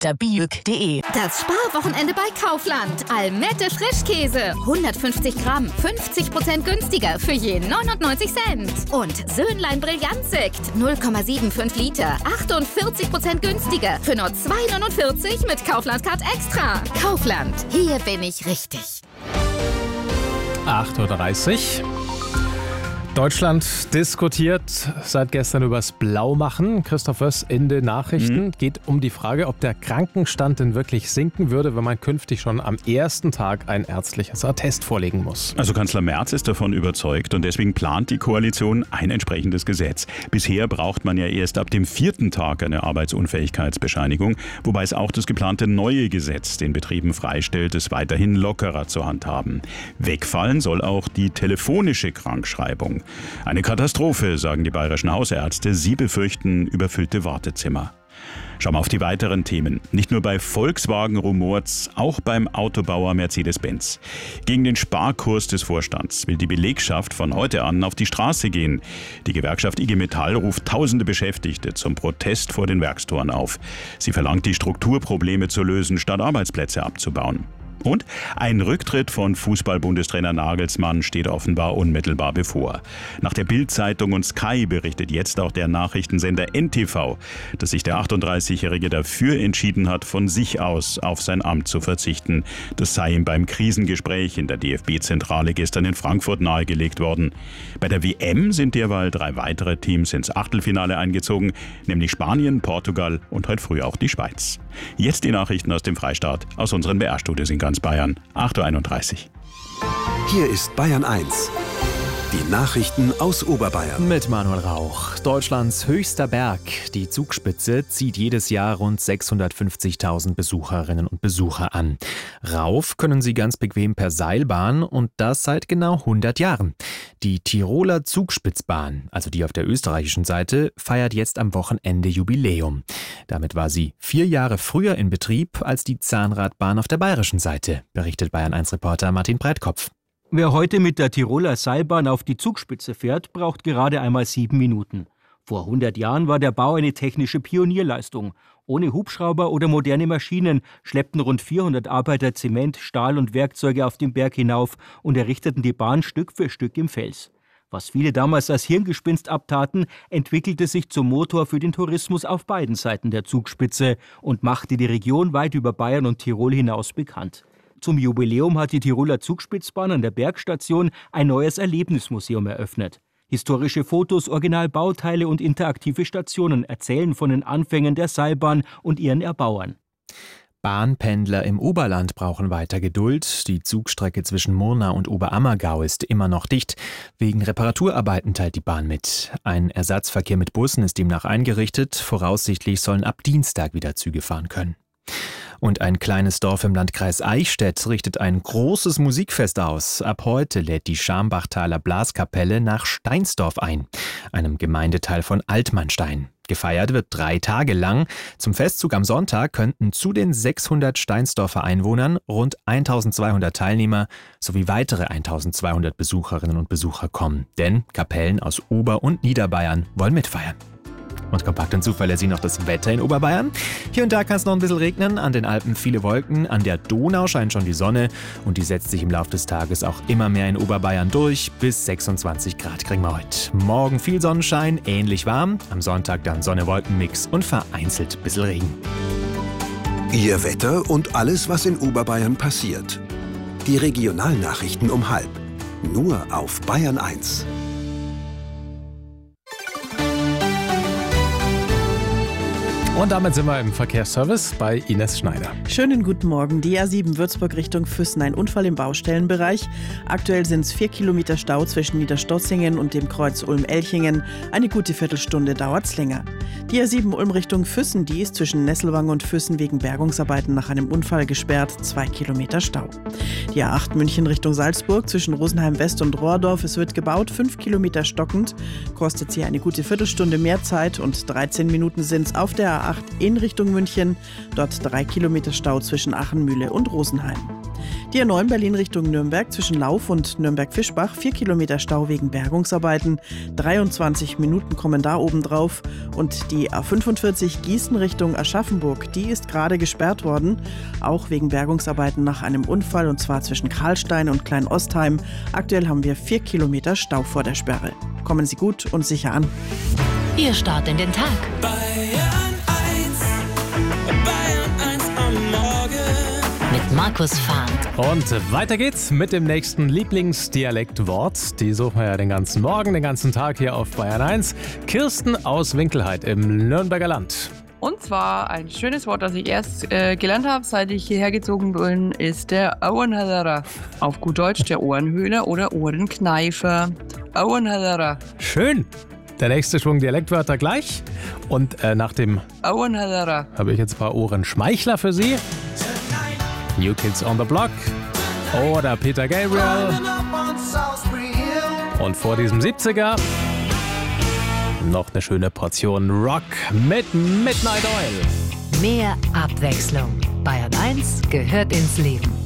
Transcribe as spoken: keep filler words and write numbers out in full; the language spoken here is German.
Biuk punkt de. Das Sparwochenende bei Kaufland. Almette Frischkäse. hundertfünfzig Gramm, fünfzig Prozent günstiger für je neunundneunzig Cent. Und Söhnlein Brillantsekt. null Komma fünfundsiebzig Liter, achtundvierzig Prozent günstiger für nur zwei neunundvierzig mit Kaufland-Card Extra. Kaufland. Hier bin ich richtig. acht Uhr dreißig. Deutschland diskutiert seit gestern übers Blaumachen. Christoph Wöss in den Nachrichten. Mhm. Geht um die Frage, ob der Krankenstand denn wirklich sinken würde, wenn man künftig schon am ersten Tag ein ärztliches Attest vorlegen muss. Also Kanzler Merz ist davon überzeugt und deswegen plant die Koalition ein entsprechendes Gesetz. Bisher braucht man ja erst ab dem vierten Tag eine Arbeitsunfähigkeitsbescheinigung, wobei es auch das geplante neue Gesetz den Betrieben freistellt, es weiterhin lockerer zu handhaben. Wegfallen soll auch die telefonische Krankschreibung. Eine Katastrophe, sagen die bayerischen Hausärzte. Sie befürchten überfüllte Wartezimmer. Schauen wir auf die weiteren Themen. Nicht nur bei Volkswagen rumort's, auch beim Autobauer Mercedes-Benz. Gegen den Sparkurs des Vorstands will die Belegschaft von heute an auf die Straße gehen. Die Gewerkschaft I G Metall ruft tausende Beschäftigte zum Protest vor den Werkstoren auf. Sie verlangt, die Strukturprobleme zu lösen, statt Arbeitsplätze abzubauen. Und ein Rücktritt von Fußball-Bundestrainer Nagelsmann steht offenbar unmittelbar bevor. Nach der Bild-Zeitung und Sky berichtet jetzt auch der Nachrichtensender N T V, dass sich der achtunddreißigjährige dafür entschieden hat, von sich aus auf sein Amt zu verzichten. Das sei ihm beim Krisengespräch in der D F B-Zentrale gestern in Frankfurt nahegelegt worden. Bei der W M sind derweil drei weitere Teams ins Achtelfinale eingezogen, nämlich Spanien, Portugal und heute früh auch die Schweiz. Jetzt die Nachrichten aus dem Freistaat, aus unseren B R-Studios in ganz Bayern. acht Uhr einunddreißig. Hier ist Bayern eins. Die Nachrichten aus Oberbayern. Mit Manuel Rauch. Deutschlands höchster Berg, die Zugspitze, zieht jedes Jahr rund sechshundertfünfzigtausend Besucherinnen und Besucher an. Rauf können sie ganz bequem per Seilbahn und das seit genau hundert Jahren. Die Tiroler Zugspitzbahn, also die auf der österreichischen Seite, feiert jetzt am Wochenende Jubiläum. Damit war sie vier Jahre früher in Betrieb als die Zahnradbahn auf der bayerischen Seite, berichtet Bayern eins Reporter Martin Breitkopf. Wer heute mit der Tiroler Seilbahn auf die Zugspitze fährt, braucht gerade einmal sieben Minuten. Vor hundert Jahren war der Bau eine technische Pionierleistung. Ohne Hubschrauber oder moderne Maschinen schleppten rund vierhundert Arbeiter Zement, Stahl und Werkzeuge auf den Berg hinauf und errichteten die Bahn Stück für Stück im Fels. Was viele damals als Hirngespinst abtaten, entwickelte sich zum Motor für den Tourismus auf beiden Seiten der Zugspitze und machte die Region weit über Bayern und Tirol hinaus bekannt. Zum Jubiläum hat die Tiroler Zugspitzbahn an der Bergstation ein neues Erlebnismuseum eröffnet. Historische Fotos, Originalbauteile und interaktive Stationen erzählen von den Anfängen der Seilbahn und ihren Erbauern. Bahnpendler im Oberland brauchen weiter Geduld. Die Zugstrecke zwischen Murnau und Oberammergau ist immer noch dicht. Wegen Reparaturarbeiten teilt die Bahn mit. Ein Ersatzverkehr mit Bussen ist demnach eingerichtet. Voraussichtlich sollen ab Dienstag wieder Züge fahren können. Und ein kleines Dorf im Landkreis Eichstätt richtet ein großes Musikfest aus. Ab heute lädt die Schambachtaler Blaskapelle nach Steinsdorf ein, einem Gemeindeteil von Altmannstein. Gefeiert wird drei Tage lang. Zum Festzug am Sonntag könnten zu den sechshundert Steinsdorfer Einwohnern rund eintausendzweihundert Teilnehmer sowie weitere eintausendzweihundert Besucherinnen und Besucher kommen. Denn Kapellen aus Ober- und Niederbayern wollen mitfeiern. Und kompakt und zuverlässig noch das Wetter in Oberbayern. Hier und da kann es noch ein bisschen regnen, an den Alpen viele Wolken, an der Donau scheint schon die Sonne und die setzt sich im Laufe des Tages auch immer mehr in Oberbayern durch. Bis sechsundzwanzig Grad kriegen wir heute. Morgen viel Sonnenschein, ähnlich warm, am Sonntag dann Sonne-Wolken-Mix und vereinzelt ein bisschen Regen. Ihr Wetter und alles, was in Oberbayern passiert. Die Regionalnachrichten um halb. Nur auf Bayern eins. Und damit sind wir im Verkehrsservice bei Ines Schneider. Schönen guten Morgen. Die A sieben Würzburg Richtung Füssen. Ein Unfall im Baustellenbereich. Aktuell sind es vier Kilometer Stau zwischen Niederstotzingen und dem Kreuz Ulm-Elchingen. Eine gute Viertelstunde dauert es länger. Die A sieben Ulm Richtung Füssen, die ist zwischen Nesselwang und Füssen wegen Bergungsarbeiten nach einem Unfall gesperrt. Zwei Kilometer Stau. Die A acht München Richtung Salzburg zwischen Rosenheim West und Rohrdorf. Es wird gebaut, fünf Kilometer stockend. Kostet sie eine gute Viertelstunde mehr Zeit und dreizehn Minuten sind es auf der A acht in Richtung München. Dort drei Kilometer Stau zwischen Achenmühle und Rosenheim. Die A neun Berlin Richtung Nürnberg zwischen Lauf und Nürnberg-Fischbach, vier Kilometer Stau wegen Bergungsarbeiten, dreiundzwanzig Minuten kommen da oben drauf. Und die A fünfundvierzig Gießen Richtung Aschaffenburg, die ist gerade gesperrt worden, auch wegen Bergungsarbeiten nach einem Unfall, und zwar zwischen Karlstein und Kleinostheim. Aktuell haben wir vier Kilometer Stau vor der Sperre. Kommen Sie gut und sicher an. Ihr Start in den Tag. Bayern eins, Bayern eins am Morgen. Mit Markus Fahnd. Und weiter geht's mit dem nächsten Lieblingsdialektwort. Die suchen wir ja den ganzen Morgen, den ganzen Tag hier auf Bayern eins. Kirsten aus Winkelheit im Nürnberger Land. Und zwar ein schönes Wort, das ich erst äh, gelernt habe, seit ich hierher gezogen bin, ist der Ohrenhallerer. Auf gut Deutsch der Ohrenhöhler oder Ohrenkneifer. Ohrenhallerer. Schön. Der nächste Schwung Dialektwörter gleich. Und äh, nach dem Ohrenhallerer habe ich jetzt ein paar Ohrenschmeichler für Sie. New Kids on the Block oder Peter Gabriel. Und vor diesem siebziger noch eine schöne Portion Rock mit Midnight Oil. Mehr Abwechslung. Bayern eins gehört ins Leben.